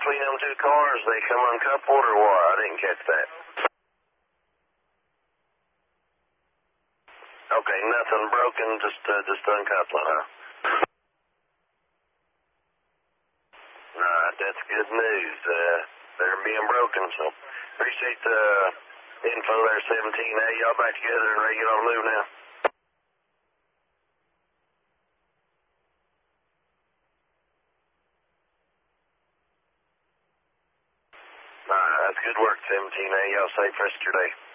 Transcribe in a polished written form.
between them two cars? They come uncoupled or what? I didn't catch that. Okay, nothing broken, just uncoupling, huh? Alright, that's good news. They're being broken, so appreciate the info there, 17A. Y'all back together and ready to get on the move now? Alright, that's good work, 17A. Y'all safe rest of your day.